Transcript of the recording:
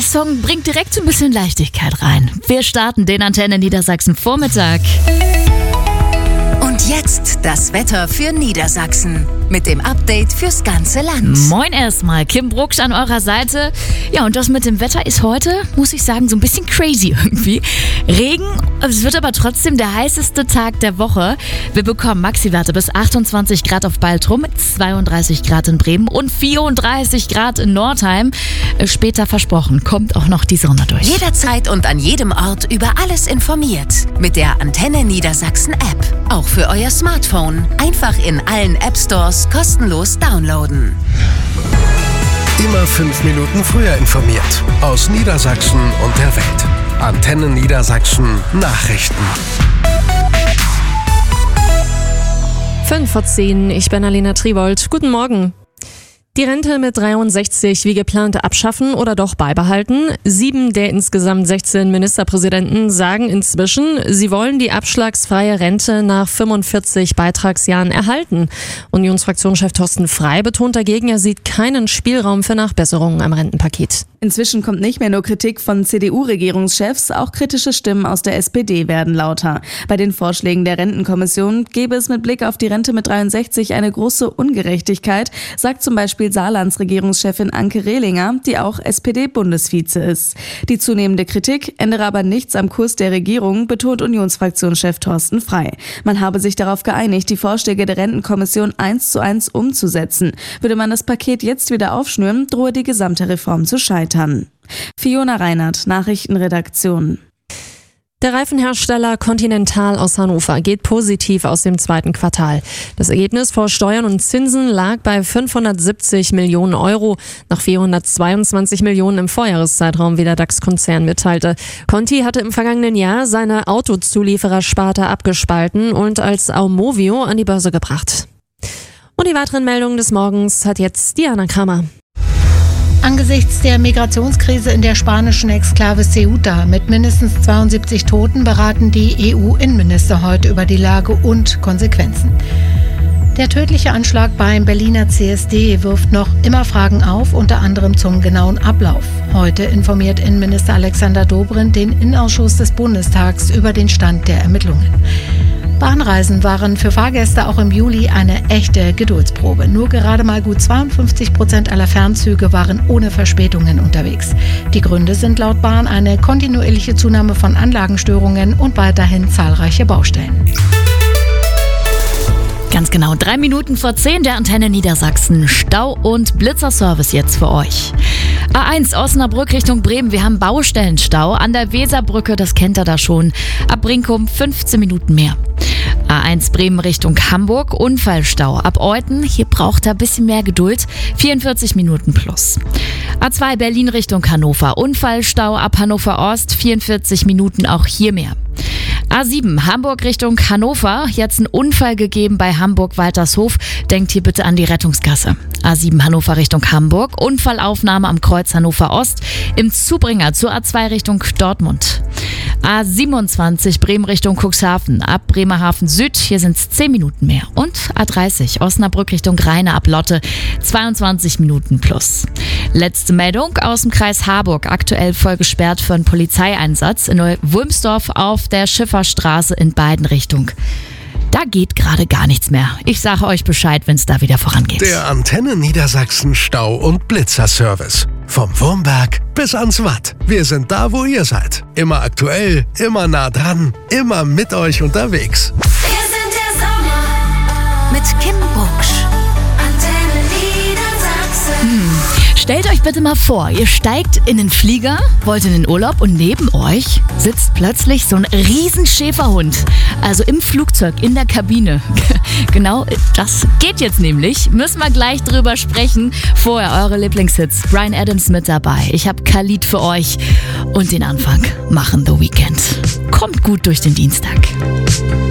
Song bringt direkt so ein bisschen Leichtigkeit rein. Wir starten den Antenne Niedersachsen Vormittag. Und jetzt das Wetter für Niedersachsen mit dem Update fürs ganze Land. Moin erstmal, Kim Brucksch an eurer Seite. Ja, und das mit dem Wetter ist heute, muss ich sagen, so ein bisschen crazy irgendwie. Regen, es wird aber trotzdem der heißeste Tag der Woche. Wir bekommen Maxiwerte bis 28 Grad auf Baltrum, 32 Grad in Bremen und 34 Grad in Nordheim. Später versprochen, kommt auch noch die Sonne durch. Jederzeit und an jedem Ort über alles informiert. Mit der Antenne Niedersachsen App. Auch für euer Smartphone. Einfach in allen App-Stores kostenlos downloaden. Immer 5 Minuten früher informiert. Aus Niedersachsen und der Welt. Antenne Niedersachsen Nachrichten. 5:10, ich bin Alina Triwold. Guten Morgen. Die Rente mit 63 wie geplant abschaffen oder doch beibehalten? 7 der insgesamt 16 Ministerpräsidenten sagen inzwischen, sie wollen die abschlagsfreie Rente nach 45 Beitragsjahren erhalten. Unionsfraktionschef Thorsten Frey betont dagegen, er sieht keinen Spielraum für Nachbesserungen am Rentenpaket. Inzwischen kommt nicht mehr nur Kritik von CDU-Regierungschefs, auch kritische Stimmen aus der SPD werden lauter. Bei den Vorschlägen der Rentenkommission gäbe es mit Blick auf die Rente mit 63 eine große Ungerechtigkeit, sagt zum Beispiel Saarlands Regierungschefin Anke Rehlinger, die auch SPD-Bundesvize ist. Die zunehmende Kritik ändere aber nichts am Kurs der Regierung, betont Unionsfraktionschef Thorsten Frey. Man habe sich darauf geeinigt, die Vorschläge der Rentenkommission 1:1 umzusetzen. Würde man das Paket jetzt wieder aufschnüren, drohe die gesamte Reform zu scheitern. Fiona Reinhardt, Nachrichtenredaktion. Der Reifenhersteller Continental aus Hannover geht positiv aus dem zweiten Quartal. Das Ergebnis vor Steuern und Zinsen lag bei 570 Millionen Euro, nach 422 Millionen im Vorjahreszeitraum, wie der DAX-Konzern mitteilte. Conti hatte im vergangenen Jahr seine Autozulieferersparte abgespalten und als Aumovio an die Börse gebracht. Und die weiteren Meldungen des Morgens hat jetzt Diana Kramer. Angesichts der Migrationskrise in der spanischen Exklave Ceuta mit mindestens 72 Toten beraten die EU-Innenminister heute über die Lage und Konsequenzen. Der tödliche Anschlag beim Berliner CSD wirft noch immer Fragen auf, unter anderem zum genauen Ablauf. Heute informiert Innenminister Alexander Dobrindt den Innenausschuss des Bundestags über den Stand der Ermittlungen. Bahnreisen waren für Fahrgäste auch im Juli eine echte Geduldsprobe. Nur gerade mal gut 52% aller Fernzüge waren ohne Verspätungen unterwegs. Die Gründe sind laut Bahn eine kontinuierliche Zunahme von Anlagenstörungen und weiterhin zahlreiche Baustellen. Ganz genau, 3 Minuten vor 10 der Antenne Niedersachsen. Stau- und Blitzerservice jetzt für euch. A1 Osnabrück Richtung Bremen, wir haben Baustellenstau. An der Weserbrücke, das kennt ihr da schon. Ab Brinkum 15 Minuten mehr. A1 Bremen Richtung Hamburg, Unfallstau. Ab Euthen, hier braucht er ein bisschen mehr Geduld, 44 Minuten plus. A2 Berlin Richtung Hannover, Unfallstau ab Hannover Ost, 44 Minuten, auch hier mehr. A7 Hamburg Richtung Hannover, jetzt ein Unfall gegeben bei Hamburg-Waltershof. Denkt hier bitte an die Rettungskasse. A7 Hannover Richtung Hamburg, Unfallaufnahme am Kreuz Hannover Ost, im Zubringer zur A2 Richtung Dortmund. A27 Bremen Richtung Cuxhaven, ab Bremerhaven Süd, hier sind es 10 Minuten mehr. Und A30 Osnabrück Richtung Rheine ab Lotte, 22 Minuten plus. Letzte Meldung aus dem Kreis Harburg, aktuell voll gesperrt für einen Polizeieinsatz in Wulmsdorf auf der Schifferstraße in beiden Richtungen. Da geht gerade gar nichts mehr. Ich sage euch Bescheid, wenn es da wieder vorangeht. Der Antenne Niedersachsen Stau- und Blitzerservice. Vom Wurmberg bis ans Watt. Wir sind da, wo ihr seid. Immer aktuell, immer nah dran, immer mit euch unterwegs. Wir sind der Sommer mit Kim Brucksch. Antenne Niedersachsen. Stellt euch bitte mal vor, ihr steigt in den Flieger, wollt in den Urlaub und neben euch sitzt plötzlich so ein riesen Schäferhund. Also im Flugzeug, in der Kabine. Genau, das geht jetzt nämlich. Müssen wir gleich drüber sprechen. Vorher eure Lieblingshits. Bryan Adams mit dabei. Ich habe Khalid für euch. Und den Anfang machen The Weeknd. Kommt gut durch den Dienstag.